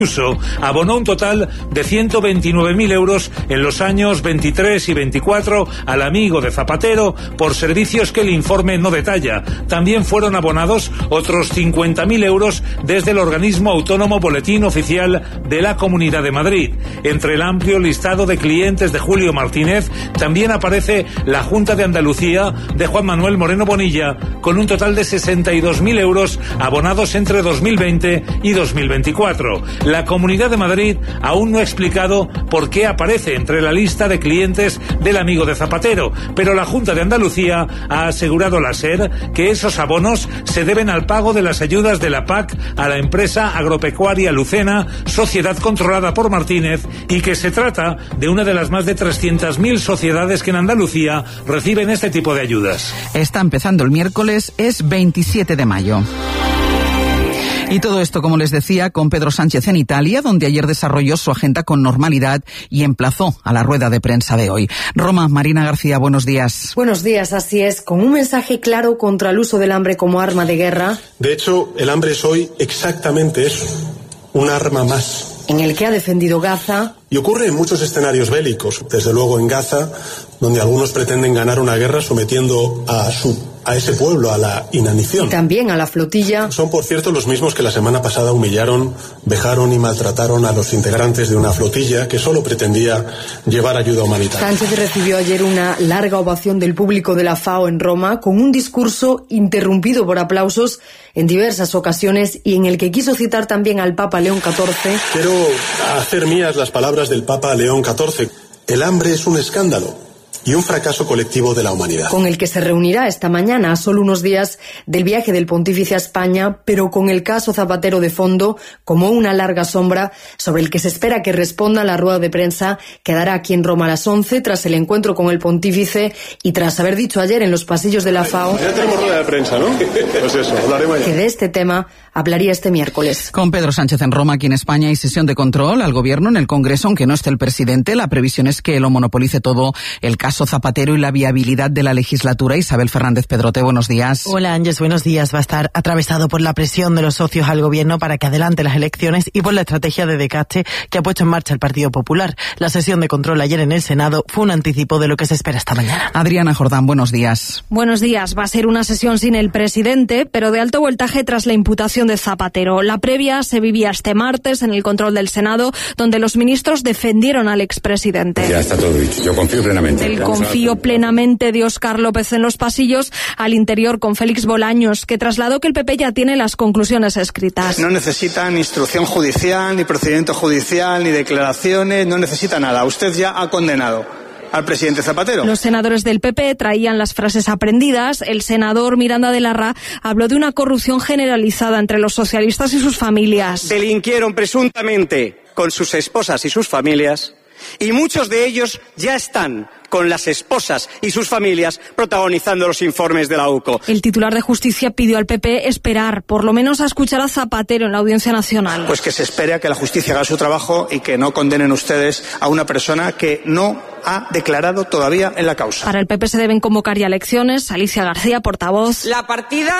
abonó un total de 129.000 euros en los años 23 y 24 al amigo de Zapatero por servicios que el informe no detalla. También fueron abonados otros 50.000 euros desde el organismo autónomo Boletín Oficial de la Comunidad de Madrid. Entre el amplio listado de clientes de Julio Martínez también aparece la Junta de Andalucía de Juan Manuel Moreno Bonilla, con un total de 62.000 euros abonados entre 2020 y 2024. La Comunidad de Madrid aún no ha explicado por qué aparece entre la lista de clientes del amigo de Zapatero, pero la Junta de Andalucía ha asegurado a la SER que esos abonos se deben al pago de las ayudas de la PAC a la empresa agropecuaria Lucena, sociedad controlada por Martínez, y que se trata de una de las más de 300.000 sociedades que en Andalucía reciben este tipo de ayudas. Está empezando el miércoles, es 27 de mayo. Y todo esto, como les decía, con Pedro Sánchez en Italia, donde ayer desarrolló su agenda con normalidad y emplazó a la rueda de prensa de hoy. Roma, Marina García, buenos días. Buenos días, así es, con un mensaje claro contra el uso del hambre como arma de guerra. De hecho, el hambre es hoy exactamente eso, un arma más. En el que ha defendido Gaza. Y ocurre en muchos escenarios bélicos, desde luego en Gaza, donde algunos pretenden ganar una guerra sometiendo a ese pueblo a la inanición. También a la flotilla. Son, por cierto, los mismos que la semana pasada humillaron, vejaron y maltrataron a los integrantes de una flotilla que solo pretendía llevar ayuda humanitaria. Sánchez recibió ayer una larga ovación del público de la FAO en Roma, con un discurso interrumpido por aplausos en diversas ocasiones y en el que quiso citar también al Papa León XIV. Quiero hacer mías las palabras del Papa León XIV. El hambre es un escándalo y un fracaso colectivo de la humanidad. Con el que se reunirá esta mañana, a solo unos días del viaje del pontífice a España, pero con el caso Zapatero de fondo como una larga sombra sobre el que se espera que responda a la rueda de prensa que dará aquí en Roma a las 11 tras el encuentro con el pontífice y tras haber dicho ayer en los pasillos de la FAO. Ya tenemos rueda de prensa, ¿no? Pues eso, hablaremos ya. Que de este tema hablaría este miércoles. Con Pedro Sánchez en Roma, aquí en España, hay sesión de control al gobierno en el Congreso, aunque no esté el presidente. La previsión es que lo monopolice todo el caso Zapatero y la viabilidad de la legislatura. Isabel Fernández Pedrote, buenos días. Hola Ángeles, buenos días. Va a estar atravesado por la presión de los socios al gobierno para que adelante las elecciones y por la estrategia de desgaste que ha puesto en marcha el Partido Popular. La sesión de control ayer en el Senado fue un anticipo de lo que se espera esta mañana. Adriana Jordán, buenos días. Buenos días. Va a ser una sesión sin el presidente, pero de alto voltaje tras la imputación de Zapatero. La previa se vivía este martes en el control del Senado, donde los ministros defendieron al expresidente. Ya está todo dicho. Yo confío plenamente. El confío plenamente de Óscar López en los pasillos, al interior con Félix Bolaños, que trasladó que el PP ya tiene las conclusiones escritas. No necesitan instrucción judicial, ni procedimiento judicial, ni declaraciones, no necesita nada. Usted ya ha condenado al presidente Zapatero. Los senadores del PP traían las frases aprendidas. El senador Miranda de la Rá habló de una corrupción generalizada entre los socialistas y sus familias. Delinquieron presuntamente con sus esposas y sus familias, y muchos de ellos ya están con las esposas y sus familias protagonizando los informes de la UCO. El titular de Justicia pidió al PP esperar, por lo menos a escuchar a Zapatero en la Audiencia Nacional. Pues que se espere a que la justicia haga su trabajo y que no condenen ustedes a una persona que no ha declarado todavía en la causa. Para el PP se deben convocar ya elecciones. Alicia García, portavoz. La partida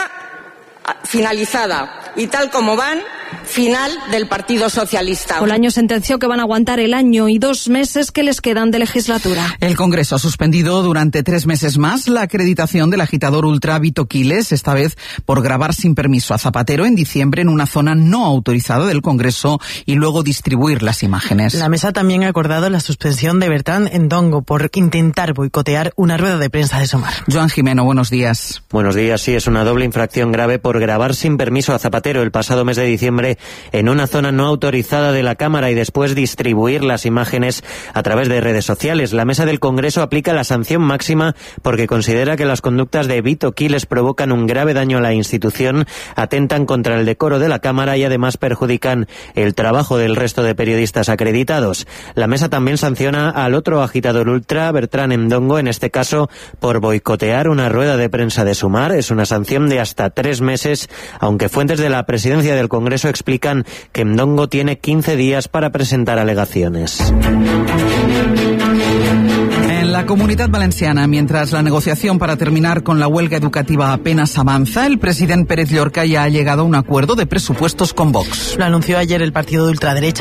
finalizada y tal como van, final del Partido Socialista. Bolaños sentenció que van a aguantar el año y 2 meses que les quedan de legislatura. El Congreso ha suspendido durante 3 meses más la acreditación del agitador ultra Vito Quiles, esta vez por grabar sin permiso a Zapatero en diciembre en una zona no autorizada del Congreso y luego distribuir las imágenes. La mesa también ha acordado la suspensión de Bertrán Endongo por intentar boicotear una rueda de prensa de Sumar. Joan Jimeno, buenos días. Buenos días, sí, es una doble infracción grave por grabar sin permiso a Zapatero el pasado mes de diciembre en una zona no autorizada de la Cámara y después distribuir las imágenes a través de redes sociales. La mesa del Congreso aplica la sanción máxima porque considera que las conductas de Vito Quiles provocan un grave daño a la institución, atentan contra el decoro de la Cámara y además perjudican el trabajo del resto de periodistas acreditados. La mesa también sanciona al otro agitador ultra, Bertrán Endongo, en este caso por boicotear una rueda de prensa de Sumar. Es una sanción de hasta 3 meses, aunque fuentes de la presidencia del Congreso explican que Endongo tiene 15 días para presentar alegaciones. En la la Comunidad Valenciana, mientras la negociación para terminar con la huelga educativa apenas avanza, el presidente Pérez Llorca ya ha llegado a un acuerdo de presupuestos con Vox. Lo anunció ayer el partido de ultraderecha